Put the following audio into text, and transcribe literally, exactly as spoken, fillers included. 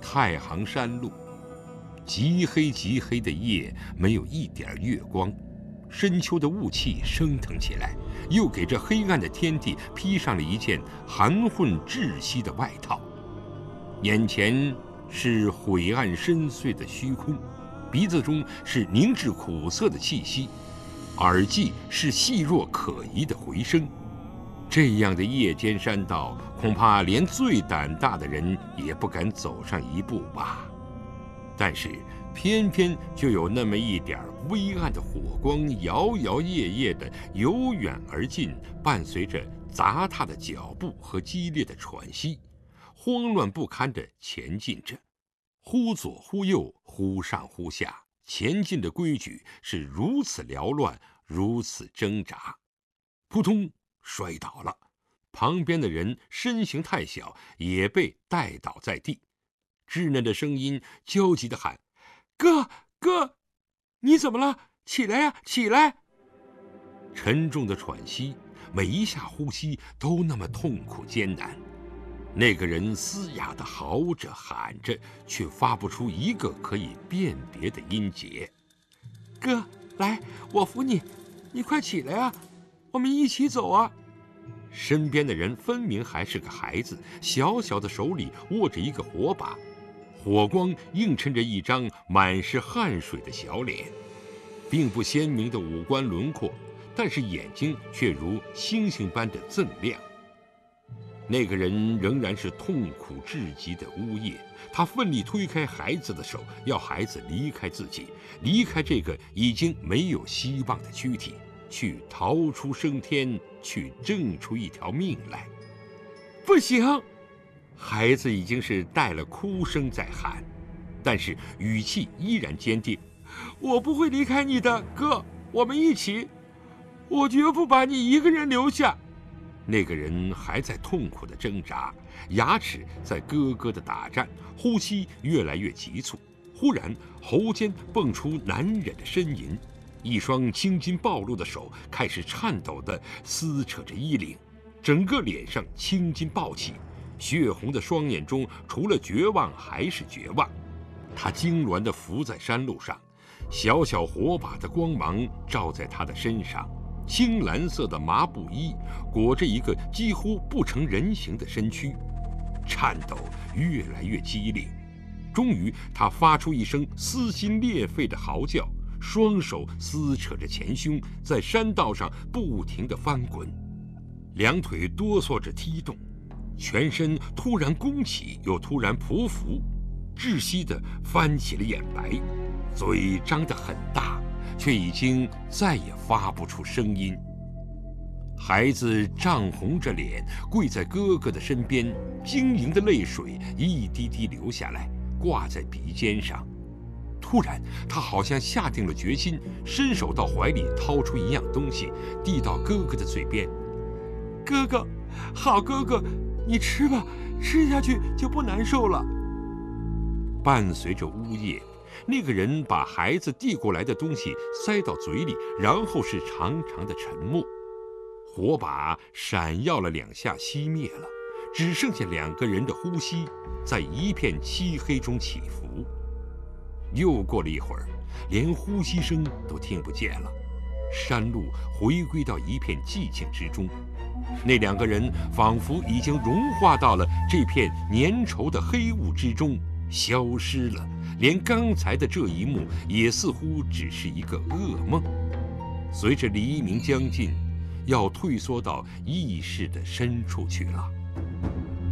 太行山路。极黑极黑的夜，没有一点月光，深秋的雾气升腾起来，又给这黑暗的天地披上了一件含混窒息的外套。眼前是晦暗深邃的虚空，鼻子中是凝滞苦涩的气息，耳际是细弱可疑的回声。这样的夜间山道，恐怕连最胆大的人也不敢走上一步吧。但是偏偏就有那么一点微暗的火光，摇摇曳曳地由远而近，伴随着杂沓的脚步和激烈的喘息，慌乱不堪地前进着，忽左忽右，忽上忽下，前进的规矩是如此缭乱，如此挣扎。扑通，摔倒了，旁边的人身形太小，也被带倒在地。稚嫩的声音焦急地喊：哥哥，你怎么了？起来呀，起来！沉重的喘息，每一下呼吸都那么痛苦艰难。那个人嘶哑地嚎着喊着，却发不出一个可以辨别的音节。哥，来，我扶你，你快起来啊，我们一起走啊！身边的人分明还是个孩子，小小的手里握着一个火把，火光映衬着一张满是汗水的小脸，并不鲜明的五官轮廓，但是眼睛却如星星般的锃亮。那个人仍然是痛苦至极的呜咽，他奋力推开孩子的手，要孩子离开自己，离开这个已经没有希望的躯体，去逃出升天，去挣出一条命来。不行！孩子已经是带了哭声在喊，但是语气依然坚定。我不会离开你的，哥，我们一起，我绝不把你一个人留下。那个人还在痛苦地挣扎，牙齿在咯咯地打颤，呼吸越来越急促。忽然喉间蹦出难忍的呻吟，一双青筋暴露的手开始颤抖地撕扯着衣领，整个脸上青筋暴起，血红的双眼中除了绝望还是绝望。他痉挛地伏在山路上，小小火把的光芒照在他的身上，青蓝色的麻布衣裹着一个几乎不成人形的身躯，颤抖越来越激烈。终于他发出一声撕心裂肺的嚎叫，双手撕扯着前胸，在山道上不停地翻滚，两腿哆嗦着踢动，全身突然弓起又突然匍匐，窒息地翻起了眼白，嘴张得很大，却已经再也发不出声音。孩子涨红着脸跪在哥哥的身边，晶莹的泪水一滴滴流下来，挂在鼻尖上。突然他好像下定了决心，伸手到怀里掏出一样东西，递到哥哥的嘴边。哥哥，好哥哥，你吃吧，吃下去就不难受了。伴随着呜咽，那个人把孩子递过来的东西塞到嘴里，然后是长长的沉默。火把闪耀了两下熄灭了，只剩下两个人的呼吸在一片漆黑中起伏。又过了一会儿，连呼吸声都听不见了，山路回归到一片寂静之中。那两个人仿佛已经融化到了这片粘稠的黑雾之中，消失了，连刚才的这一幕也似乎只是一个噩梦。随着黎明将近，要退缩到意识的深处去了。